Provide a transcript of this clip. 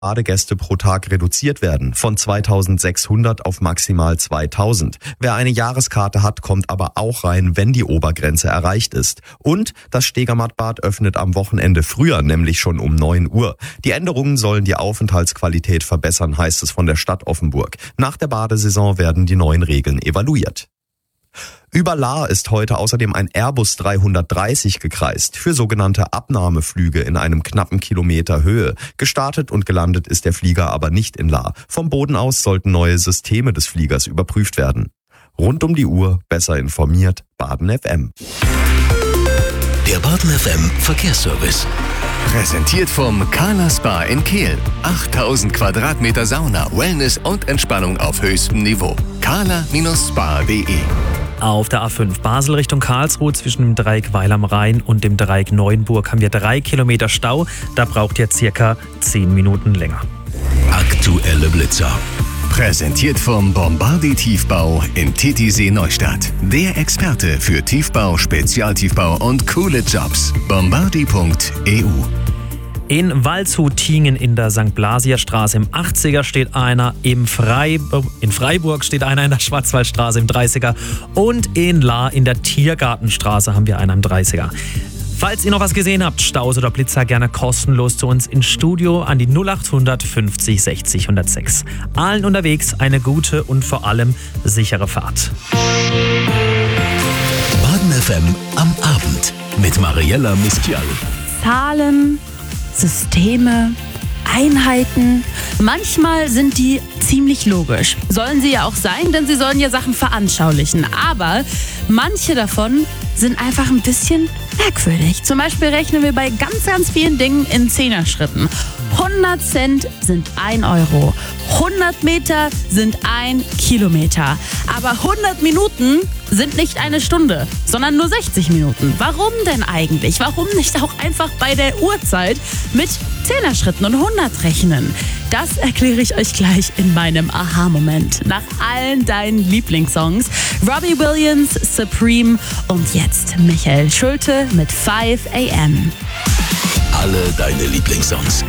Badegäste pro Tag reduziert werden, von 2.600 auf maximal 2.000. Wer eine Jahreskarte hat, kommt aber auch rein, wenn die Obergrenze erreicht ist. Und das Stegermattbad öffnet am Wochenende früher, nämlich schon um 9 Uhr. Die Änderungen sollen die Aufenthaltsqualität verbessern, heißt es von der Stadt Offenburg. Nach der Badesaison werden die neuen Regeln evaluiert. Über Lahr ist heute außerdem ein Airbus 330 gekreist für sogenannte Abnahmeflüge in einem knappen Kilometer Höhe. Gestartet und gelandet ist der Flieger aber nicht in Lahr. Vom Boden aus sollten neue Systeme des Fliegers überprüft werden. Rund um die Uhr, besser informiert, Baden FM. Der Baden FM Verkehrsservice. Präsentiert vom Carla Spa in Kehl. 8000 Quadratmeter Sauna, Wellness und Entspannung auf höchstem Niveau. carla-spa.de. Auf der A5 Basel Richtung Karlsruhe zwischen dem Dreieck Weil am Rhein und dem Dreieck Neuenburg haben wir 3 Kilometer Stau. Da braucht ihr circa 10 Minuten länger. Aktuelle Blitzer. Präsentiert vom Bombardi Tiefbau in Titisee Neustadt. Der Experte für Tiefbau, Spezialtiefbau und coole Jobs. Bombardi.eu. In Waldshut-Tiengen in der St. Blasier-Straße im 80er steht einer, in Freiburg steht einer in der Schwarzwaldstraße im 30er und in Lahr in der Tiergartenstraße haben wir einen im 30er. Falls ihr noch was gesehen habt, Staus oder Blitzer, gerne kostenlos zu uns ins Studio an die 0800 50 60 106. Allen unterwegs eine gute und vor allem sichere Fahrt. Baden FM am Abend mit Mariella Mistial. Zahlen, Systeme, Einheiten. Manchmal sind die ziemlich logisch. Sollen sie ja auch sein, denn sie sollen ja Sachen veranschaulichen. Aber manche davon sind einfach ein bisschen merkwürdig. Zum Beispiel rechnen wir bei ganz, ganz vielen Dingen in Zehnerschritten. 100 Cent sind 1 Euro. 100 Meter sind 1 Kilometer. Aber 100 Minuten sind nicht eine Stunde, sondern nur 60 Minuten. Warum denn eigentlich? Warum nicht auch einfach bei der Uhrzeit mit Zehnerschritten und 100 rechnen? Das erkläre ich euch gleich in meinem Aha-Moment. Nach allen deinen Lieblingssongs. Robbie Williams, Supreme und jetzt Michael Schulte mit 5 AM. Alle deine Lieblingssongs.